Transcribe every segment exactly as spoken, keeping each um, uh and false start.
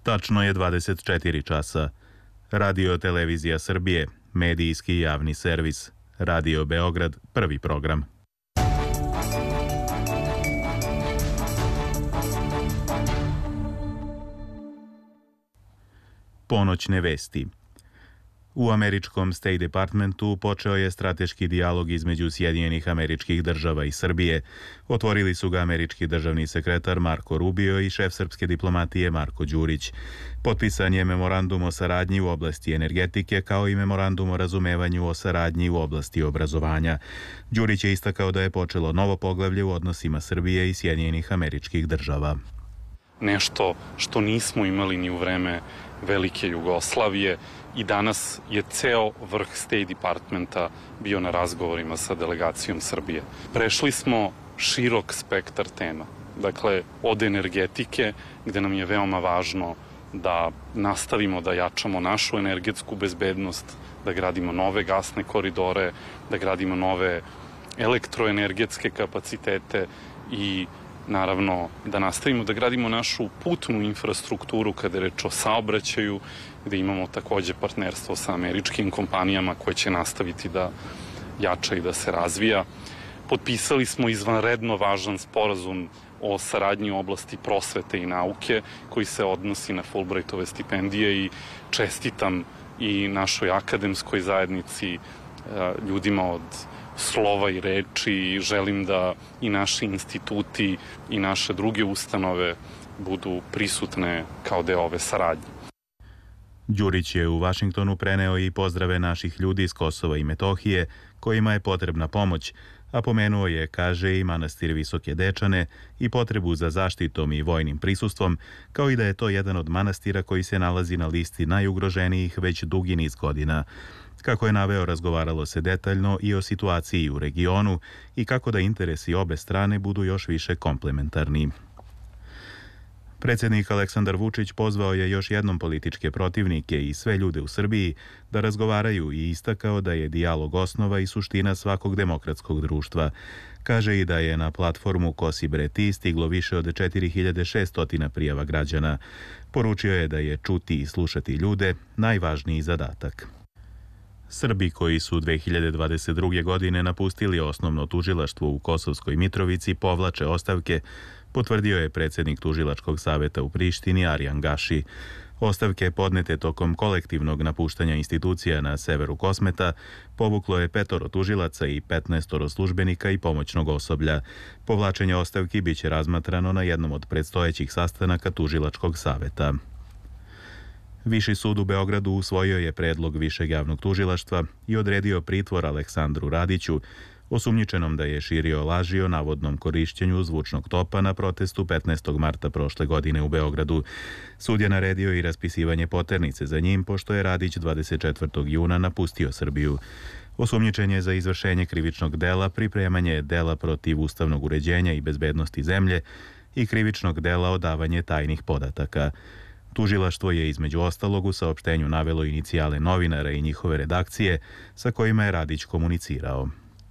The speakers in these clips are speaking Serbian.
Tačno je dvadeset četiri časa. Radio Televizija Srbije, medijski javni servis. Radio Beograd, prvi program. Ponoćne vesti. U američkom State Departmentu počeo je strateški dijalog između Sjedinjenih Američkih Država i Srbije. Otvorili su ga američki državni sekretar Marko Rubio i šef srpske diplomatije Marko Đurić. Potpisan je memorandum o saradnji u oblasti energetike kao i memorandum o razumevanju o saradnji u oblasti obrazovanja. Đurić je istakao da je počelo novo poglavlje u odnosima Srbije i Sjedinjenih Američkih Država. Nešto što nismo imali ni u vreme Velike Jugoslavije i danas je ceo vrh State Departmenta bio na razgovorima sa delegacijom Srbije. Prešli smo širok spektar tema, dakle od energetike, gde nam je veoma važno da nastavimo da jačamo našu energetsku bezbednost, da gradimo nove gasne koridore, da gradimo nove elektroenergetske kapacitete i naravno da nastavimo da gradimo našu putnu infrastrukturu kada je reč o saobraćaju, gde imamo takođe partnerstvo sa američkim kompanijama koje će nastaviti da jača i da se razvija. Potpisali smo izvanredno važan sporazum o saradnji u oblasti prosvete i nauke koji se odnosi na Fulbrightove stipendije i čestitam i našoj akademskoj zajednici, ljudima od slova i reči i želim da i naši instituti i naše druge ustanove budu prisutne kao deo ove saradnje. Đurić je u Vašingtonu preneo i pozdrave naših ljudi iz Kosova i Metohije kojima je potrebna pomoć, a pomenuo je, kaže, i manastir Visoke Dečane i potrebu za zaštitom i vojnim prisustvom, kao i da je to jedan od manastira koji se nalazi na listi najugroženijih već dugi niz godina. Kako je naveo, razgovaralo se detaljno i o situaciji u regionu i kako da interesi obe strane budu još više komplementarni. Predsjednik Aleksandar Vučić pozvao je još jednom političke protivnike i sve ljude u Srbiji da razgovaraju i istakao da je dijalog osnova i suština svakog demokratskog društva. Kaže i da je na platformu Kosi bre ti stiglo više od četiri hiljade šesto prijava građana. Poručio je da je čuti i slušati ljude najvažniji zadatak. Srbi koji su dve hiljade dvadeset druge. godine napustili osnovno tužilaštvo u Kosovskoj Mitrovici povlače ostavke, potvrdio je predsjednik Tužilačkog saveta u Prištini Arjan Gaši. Ostavke podnete tokom kolektivnog napuštanja institucija na severu Kosmeta povuklo je petoro tužilaca i petnaestoro službenika i pomoćnog osoblja. Povlačenje ostavki biće razmatrano na jednom od predstojećih sastanaka Tužilačkog saveta. Viši sud u Beogradu usvojio je predlog Višeg javnog tužilaštva i odredio pritvor Aleksandru Radiću, osumnjičenom da je širio laži o navodnom korišćenju zvučnog topa na protestu petnaestog marta prošle godine u Beogradu. Sud je naredio i raspisivanje poternice za njim, pošto je Radić dvadeset četvrtog juna napustio Srbiju. Osumnjičen je za izvršenje krivičnog dela, pripremanje dela protiv ustavnog uređenja i bezbednosti zemlje i krivičnog dela odavanje tajnih podataka. Tužilaštvo je između ostalog u saopštenju navelo inicijale novinara i njihove redakcije sa kojima je Radić komunicirao.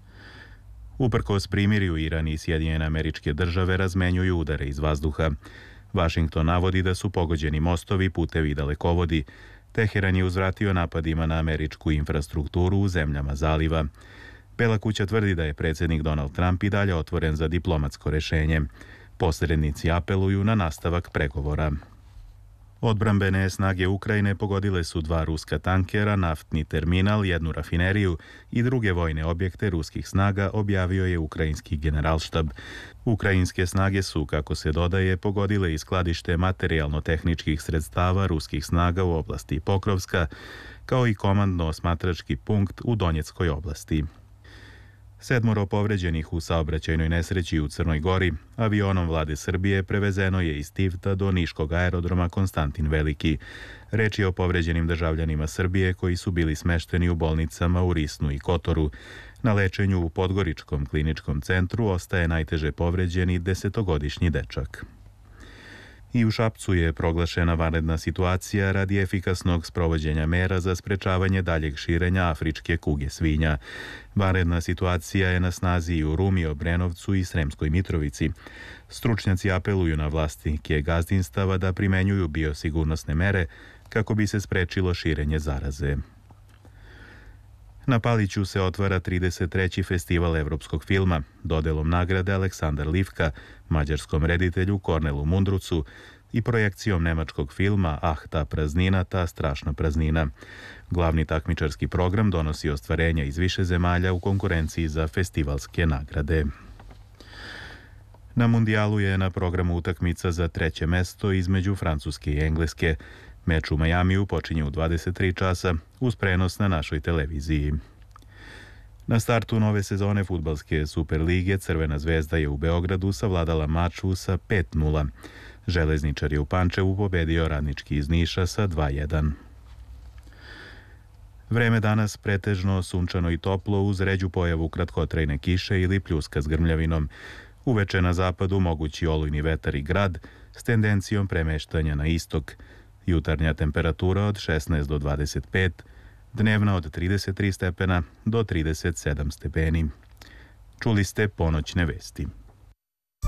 Uprkos primirju, Iran i Sjedinjene Američke Države razmenjuju udare iz vazduha. Vašington navodi da su pogođeni mostovi, putevi i dalekovodi. Teheran je uzvratio napadima na američku infrastrukturu u zemljama zaliva. Bela kuća tvrdi da je predsjednik Donald Trump i dalje otvoren za diplomatsko rešenje. Posrednici apeluju na nastavak pregovora. Odbrambene snage Ukrajine pogodile su dva ruska tankera, naftni terminal, jednu rafineriju i druge vojne objekte ruskih snaga, objavio je ukrajinski generalštab. Ukrajinske snage su, kako se dodaje, pogodile i skladište materijalno-tehničkih sredstava ruskih snaga u oblasti Pokrovska, kao i komandno-osmatrački punkt u Donjeckoj oblasti. Sedmoro povređenih u saobraćajnoj nesreći u Crnoj Gori avionom vlade Srbije prevezeno je iz Tivta do niškog aerodroma Konstantin Veliki. Reč je o povređenim državljanima Srbije koji su bili smešteni u bolnicama u Risnu i Kotoru. Na lečenju u Podgoričkom kliničkom centru ostaje najteže povređeni desetogodišnji dečak. I u Šapcu je proglašena vanredna situacija radi efikasnog sprovođenja mera za sprečavanje daljeg širenja afričke kuge svinja. Vanredna situacija je na snazi i u Rumi, Obrenovcu i Sremskoj Mitrovici. Stručnjaci apeluju na vlasnike gazdinstava da primenjuju biosigurnosne mere kako bi se sprečilo širenje zaraze. Na Paliću se otvara trideset treći festival evropskog filma, dodelom nagrade Aleksandar Livka, mađarskom reditelju Kornelu Mundrucu i projekcijom nemačkog filma Ah, ta praznina, ta strašna praznina. Glavni takmičarski program donosi ostvarenja iz više zemalja u konkurenciji za festivalske nagrade. Na mundijalu je na programu utakmica za treće mesto između Francuske i Engleske. Meč u Majamiju počinje u dvadeset tri časa uz prenos na našoj televiziji. Na startu nove sezone fudbalske Superlige Crvena zvezda je u Beogradu savladala Mačvu sa pet nula. Železničar je u Pančevu pobedio Radnički iz Niša sa dva jedan. Vreme danas pretežno sunčano i toplo uz ređu pojavu kratkotrajne kiše ili pljuska s grmljavinom. Uveče na zapadu mogući olujni vetar i grad s tendencijom premeštanja na istok. Jutarnja temperatura od šesnaest do dvadeset pet, dnevna od trideset tri stepena do trideset sedam stepeni. Čuli ste ponoćne vesti.